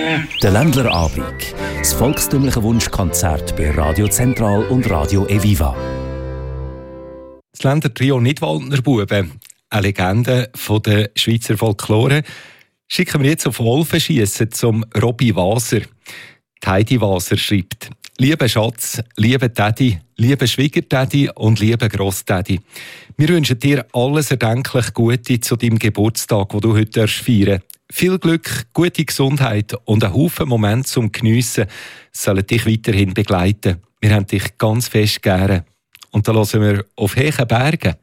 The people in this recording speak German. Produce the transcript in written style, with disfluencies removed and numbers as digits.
Der Ländlerabend. Das volkstümliche Wunschkonzert bei Radio Zentral und Radio Eviva. Das Ländler-Trio Nidwaldner Buben, eine Legende der Schweizer Folklore, schicken wir jetzt auf Wolfenschiessen zum Robby Waser. Die Heidi Waser schreibt: Lieber Schatz, lieber Daddy, lieber Schwiegertaddy und lieber Grosstaddy. Wir wünschen dir alles erdenklich Gute zu deinem Geburtstag, den du heute feiern darfst. Viel Glück, gute Gesundheit und ein Haufen Momente zum Geniessen sollen dich weiterhin begleiten. Wir haben dich ganz fest gerne. Und da hören wir auf Hechen Bergen.